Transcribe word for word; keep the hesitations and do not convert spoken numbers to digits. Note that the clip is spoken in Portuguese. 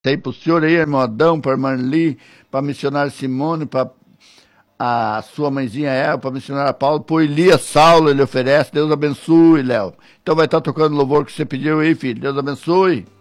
Tem pro senhor aí, irmão Adão, pra Marli, pra missionária Simone, pra a sua mãezinha Eva, pra missionária Paulo, pro Elias Saulo ele oferece. Deus abençoe, Léo. Então vai estar tocando o louvor que você pediu aí, filho. Deus abençoe.